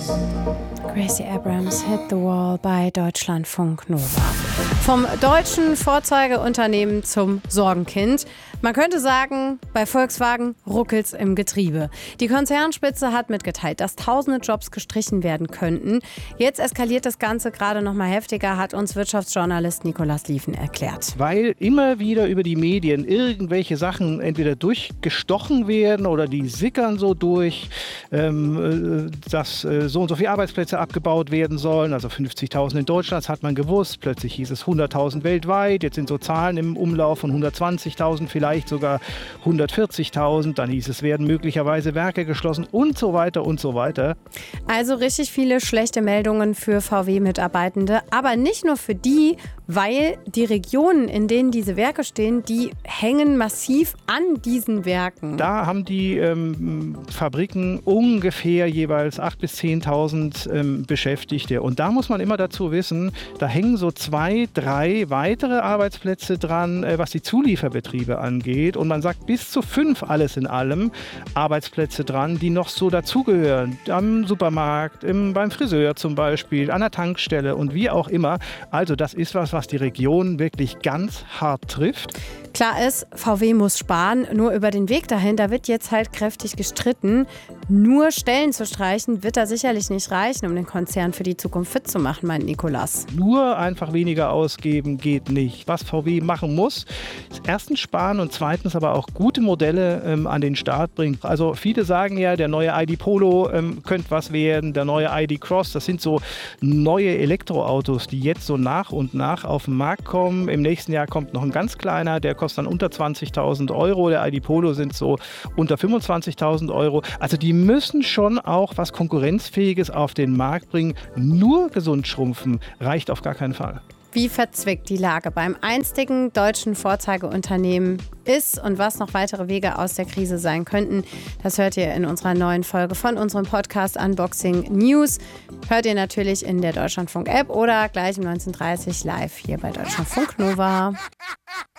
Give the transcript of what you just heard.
Gracie Abrams, Hit the Wall bei Deutschlandfunk Nova. Vom deutschen Vorzeigeunternehmen zum Sorgenkind. Man könnte sagen, bei Volkswagen ruckelt's im Getriebe. Die Konzernspitze hat mitgeteilt, dass tausende Jobs gestrichen werden könnten. Jetzt eskaliert das Ganze gerade noch mal heftiger, hat uns Wirtschaftsjournalist Nikolaus Lieven erklärt. Weil immer wieder über die Medien irgendwelche Sachen entweder durchgestochen werden oder die sickern so durch, dass so und so viele Arbeitsplätze abgebaut werden sollen. Also 50.000 in Deutschland, das hat man gewusst. Plötzlich hieß es 100.000 weltweit. Jetzt sind so Zahlen im Umlauf von 120.000, vielleicht sogar 140.000. Dann hieß es, werden möglicherweise Werke geschlossen und so weiter und so weiter. Also richtig viele schlechte Meldungen für VW-Mitarbeitende. Aber nicht nur für die, weil die Regionen, in denen diese Werke stehen, die hängen massiv an diesen Werken. Da haben die Fabriken ungefähr jeweils 8.000 bis 10.000 Beschäftigte. Und da muss man immer dazu wissen, da hängen so 2, 3 weitere Arbeitsplätze dran, was die Zulieferbetriebe angeht. Und man sagt bis zu 5 alles in allem Arbeitsplätze dran, die noch so dazugehören. Am Supermarkt, beim Friseur zum Beispiel, an der Tankstelle und wie auch immer. Also das ist was die Region wirklich ganz hart trifft. Klar ist, VW muss sparen, nur über den Weg dahin, da wird jetzt halt kräftig gestritten. Nur Stellen zu streichen, wird da sicherlich nicht reichen, um den Konzern für die Zukunft fit zu machen, meint Nikolaus. Nur einfach weniger ausgeben geht nicht. Was VW machen muss, ist erstens sparen und zweitens aber auch gute Modelle an den Start bringen. Also viele sagen ja, der neue ID Polo könnte was werden, der neue ID Cross, das sind so neue Elektroautos, die jetzt so nach und nach auf den Markt kommen. Im nächsten Jahr kommt noch ein ganz kleiner, der kostet dann unter 20.000 Euro. Der ID Polo sind so unter 25.000 Euro. Also die müssen schon auch was Konkurrenzfähiges auf den Markt bringen. Nur gesund schrumpfen reicht auf gar keinen Fall. Wie verzwickt die Lage beim einstigen deutschen Vorzeigeunternehmen ist und was noch weitere Wege aus der Krise sein könnten, das hört ihr in unserer neuen Folge von unserem Podcast Unboxing News. Hört ihr natürlich in der Deutschlandfunk-App oder gleich um 19.30 Uhr live hier bei Deutschlandfunk Nova.